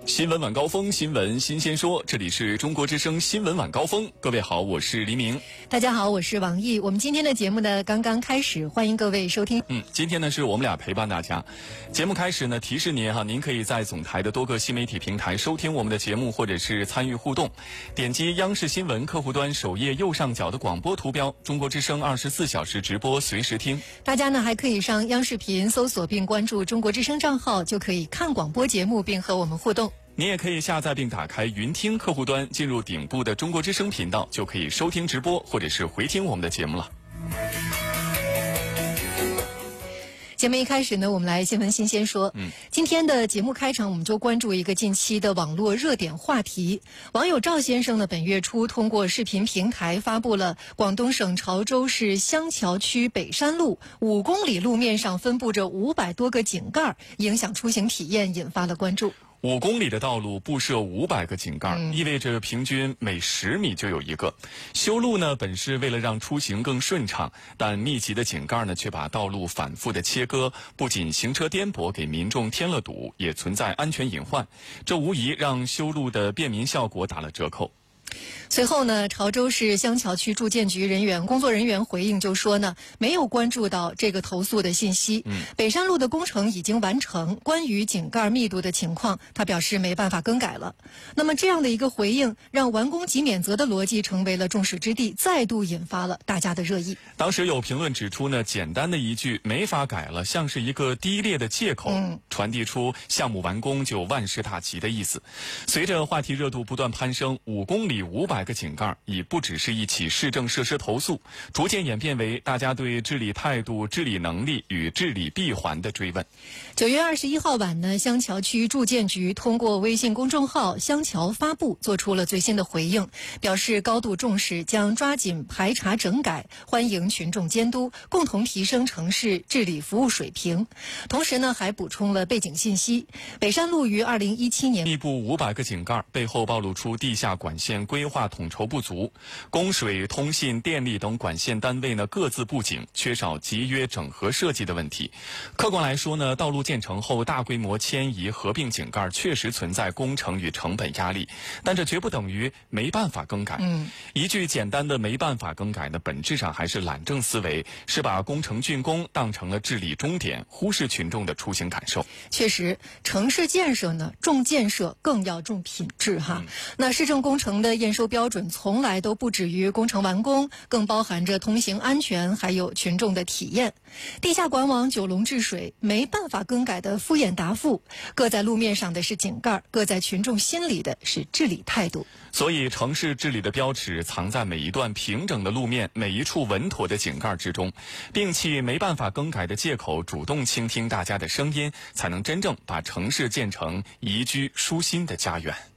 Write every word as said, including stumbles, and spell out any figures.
新闻晚高峰，新闻新鲜说，这里是中国之声新闻晚高峰。各位好，我是黎明。 大家好，我是王毅。我们今天的节目呢刚刚开始，欢迎各位收听。 嗯，今天呢是我们俩陪伴大家。节目开始呢，提示您哈，您可以在总台的多个新媒体平台收听我们的节目，或者是参与互动。点击央视新闻客户端首页右上角的广播图标，中国之声二十四小时直播，随时听。 大家呢还可以上央视频搜索并关注中国之声账号，就可以看广播节目并和我们互动。 您也可以下载并打开云听客户端，进入顶部的中国之声频道，就可以收听直播或者是回听我们的节目了。 节目一开始呢，我们来新闻新鲜说。嗯，今天的节目开场，我们就关注一个近期的网络热点话题。网友赵先生呢，本月初通过视频平台发布了广东省潮州市香桥区北山路五公里路面上分布着五百多个井盖，影响出行体验，引发了关注。 五公里的道路布设五百个井盖， 嗯、 意味着平均每十米就有一个。修路呢，本是为了让出行更顺畅，但密集的井盖呢，却把道路反复的切割，不仅行车颠簸，给民众添了堵，也存在安全隐患。这无疑让修路的便民效果打了折扣。 随后呢，潮州市香桥区住建局人员工作人员回应就说呢，没有关注到这个投诉的信息。嗯，北山路的工程已经完成，关于井盖密度的情况，他表示没办法更改了。那么这样的一个回应，让完工即免责的逻辑成为了众矢之的，再度引发了大家的热议。 当时有评论指出呢，简单的一句没法改了，像是一个低劣的借口，嗯、传递出项目完工就万事大吉的意思。随着话题热度不断攀升，五公里五百个井盖已不只是一起市政设施投诉，逐渐演变为大家对治理态度、治理能力与治理闭环的追问。 九月二十一号晚呢，香桥区住建局通过微信公众号香桥发布做出了最新的回应，表示高度重视，将抓紧排查整改，欢迎群众监督，共同提升城市治理服务水平。同时呢，还补充了背景信息：北山路于二零一七年密布五百个井盖，背后暴露出地下管线规划统筹不足，供水、通信、电力等管线单位呢各自布井，缺少集约整合设计的问题。客观来说呢，道路建成后大规模迁移合并井盖确实存在工程与成本压力，但这绝不等于没办法更改。嗯，一句简单的没办法更改呢，本质上还是懒政思维，是把工程竣工当成了治理终点，忽视群众的出行感受。 确实，城市建设呢，重建设更要重品质哈。嗯、那市政工程的验收标准从来都不止于工程完工，更包含着通行安全，还有群众的体验。地下管网九龙治水，没办法更改的敷衍答复，搁在路面上的是井盖，搁在群众心里的是治理态度。 所以城市治理的标尺藏在每一段平整的路面，每一处稳妥的井盖之中。摒弃没办法更改的借口，主动倾听大家的声音，才能真正把城市建成宜居舒心的家园。